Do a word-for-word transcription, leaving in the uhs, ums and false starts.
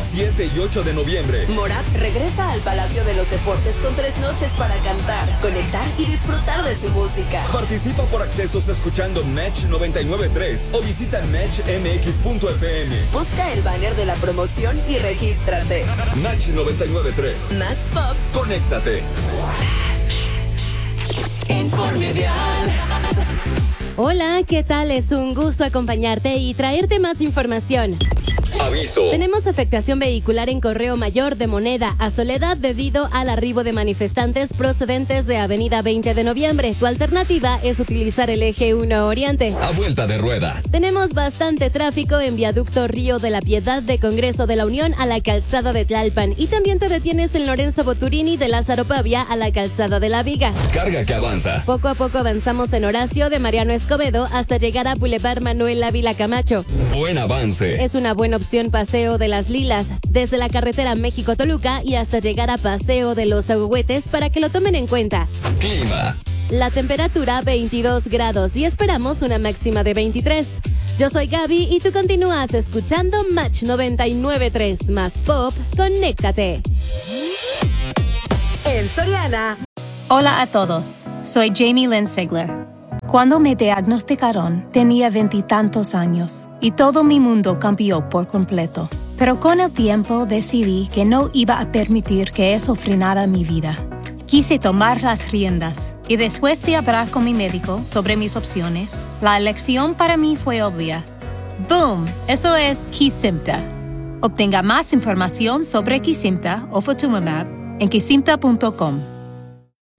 siete y ocho de noviembre. Morat regresa al Palacio de los Deportes con tres noches para cantar, conectar y disfrutar de su música. Participa por accesos escuchando Match noventa y nueve punto tres o visita match m x punto f m. Busca el banner de la promoción y regístrate. Match noventa y nueve punto tres. Más pop. Conéctate. Informedial. Hola, ¿qué tal? Es un gusto acompañarte y traerte más información. Aviso. Tenemos afectación vehicular en Correo Mayor de Moneda a Soledad debido al arribo de manifestantes procedentes de Avenida veinte de noviembre. Tu alternativa es utilizar el eje uno Oriente. A vuelta de rueda. Tenemos bastante tráfico en Viaducto Río de la Piedad de Congreso de la Unión a la Calzada de Tlalpan. Y también te detienes en Lorenzo Boturini de Lázaro Pavia a la Calzada de la Viga. Carga que avanza. Poco a poco avanzamos en Horacio de Mariano Escobedo hasta llegar a Boulevard Manuel Ávila Camacho. Buen avance. Es una buena opción Paseo de las Lilas, desde la carretera México-Toluca y hasta llegar a Paseo de los Ahuehuetes para que lo tomen en cuenta. Clima. La temperatura veintidós grados y esperamos una máxima de veintitrés. Yo soy Gaby y tú continúas escuchando Match noventa y nueve punto tres. Más pop, conéctate. En Soriana. Hola a todos, soy Jamie Lynn Sigler. Cuando me diagnosticaron, tenía veintitantos años y todo mi mundo cambió por completo. Pero con el tiempo decidí que no iba a permitir que eso frenara mi vida. Quise tomar las riendas y después de hablar con mi médico sobre mis opciones, la elección para mí fue obvia. ¡Boom! Eso es Kesimpta. Obtenga más información sobre Kesimpta o Ofatumumab en kesimpta punto com.